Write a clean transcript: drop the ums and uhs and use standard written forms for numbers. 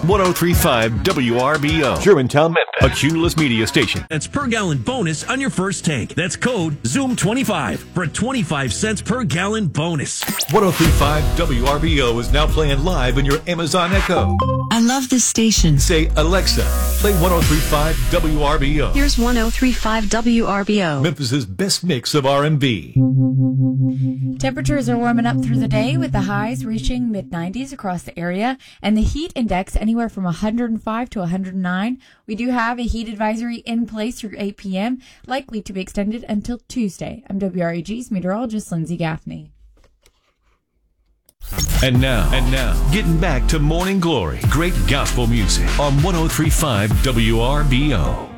1035 WRBO. Germantown, Memphis. A Cumulus Media station. That's per gallon bonus on your first tank. That's code ZOOM25 for a 25 cents per gallon bonus. 1035 WRBO is now playing live in your Amazon Echo. I love this station. Say, Alexa, play 1035 WRBO. Here's 1035 WRBO. Memphis's best mix of R&B. Temperatures are warming up through the day with the highs reaching mid-90s across the area and the heat index anywhere from 105 to 109. We do have a heat advisory in place through 8 p.m., likely to be extended until Tuesday. I'm WREG's meteorologist Lindsay Gaffney. And now, getting back to Morning Glory. Great gospel music on 1035 WRBO.